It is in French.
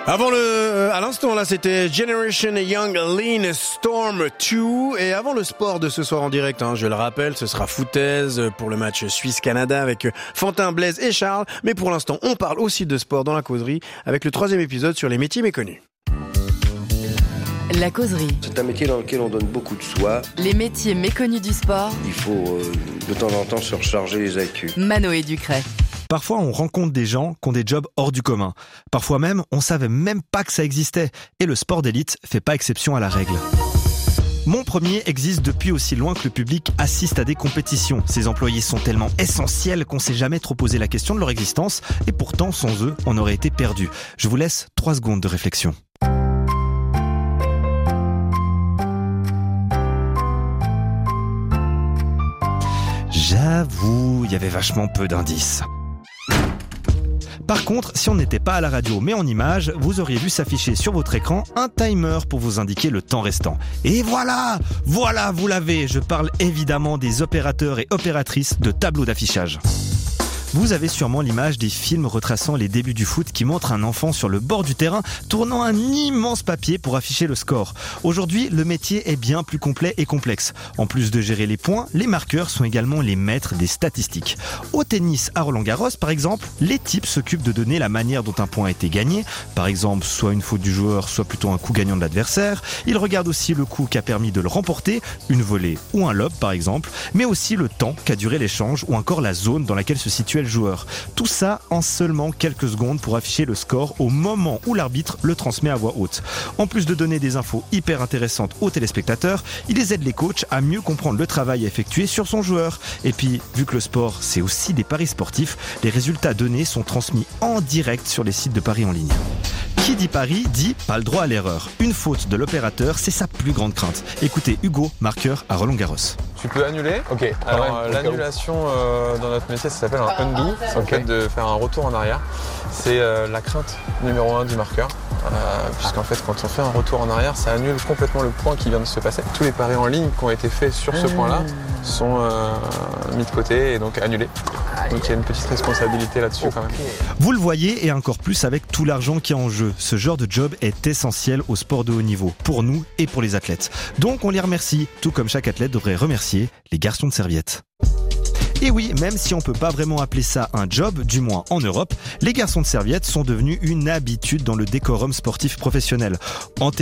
À l'instant, là, c'était Generation Young Lean Storm 2. Et avant le sport de ce soir en direct, je le rappelle, ce sera foutaise pour le match Suisse-Canada avec Fantin, Blaise et Charles. Mais pour l'instant, on parle aussi de sport dans la causerie avec le 3e épisode sur les métiers méconnus. La causerie. C'est un métier dans lequel on donne beaucoup de soi. Les métiers méconnus du sport. Il faut de temps en temps se recharger les accus. Manoé Ducret. Parfois, on rencontre des gens qui ont des jobs hors du commun. Parfois même, on savait même pas que ça existait. Et le sport d'élite fait pas exception à la règle. Mon premier existe depuis aussi loin que le public assiste à des compétitions. Ces employés sont tellement essentiels qu'on s'est jamais trop posé la question de leur existence. Et pourtant, sans eux, on aurait été perdu. Je vous laisse 3 secondes de réflexion. J'avoue, il y avait vachement peu d'indices. Par contre, si on n'était pas à la radio mais en image, vous auriez vu s'afficher sur votre écran un timer pour vous indiquer le temps restant. Et voilà, vous l'avez. Je parle évidemment des opérateurs et opératrices de tableaux d'affichage. Vous avez sûrement l'image des films retraçant les débuts du foot qui montrent un enfant sur le bord du terrain tournant un immense papier pour afficher le score. Aujourd'hui, le métier est bien plus complet et complexe. En plus de gérer les points, les marqueurs sont également les maîtres des statistiques. Au tennis à Roland-Garros, par exemple, les types s'occupent de donner la manière dont un point a été gagné. Par exemple, soit une faute du joueur, soit plutôt un coup gagnant de l'adversaire. Ils regardent aussi le coup qui a permis de le remporter, une volée ou un lob par exemple, mais aussi le temps qu'a duré l'échange ou encore la zone dans laquelle se situait le joueur. Tout ça en seulement quelques secondes pour afficher le score au moment où l'arbitre le transmet à voix haute. En plus de donner des infos hyper intéressantes aux téléspectateurs, ils aident les coachs à mieux comprendre le travail effectué sur son joueur. Et puis, vu que le sport, c'est aussi des paris sportifs, les résultats donnés sont transmis en direct sur les sites de paris en ligne. Qui dit Paris dit pas le droit à l'erreur. Une faute de l'opérateur, c'est sa plus grande crainte. Écoutez Hugo, marqueur à Roland-Garros. Tu peux annuler. Ok. Alors l'annulation dans notre métier, ça s'appelle un undo. C'est le fait de faire un retour en arrière. C'est la crainte numéro 1 du marqueur. Puisqu'en fait, quand on fait un retour en arrière, ça annule complètement le point qui vient de se passer. Tous les paris en ligne qui ont été faits sur ce point-là sont mis de côté et donc annulés. Donc il y a une petite responsabilité là-dessus quand même. Vous le voyez et encore plus avec tout l'argent qui est en jeu. Ce genre de job est essentiel au sport de haut niveau, pour nous et pour les athlètes. Donc on les remercie, tout comme chaque athlète devrait remercier les garçons de serviette. Et oui, même si on peut pas vraiment appeler ça un job, du moins en Europe, les garçons de serviette sont devenus une habitude dans le décorum sportif professionnel.